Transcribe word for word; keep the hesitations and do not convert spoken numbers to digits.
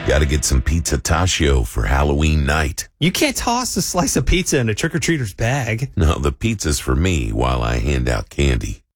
Gotta get some pizza taccio for Halloween night. You can't toss a slice of pizza in a trick-or-treater's bag. No, the pizza's for me while I hand out candy.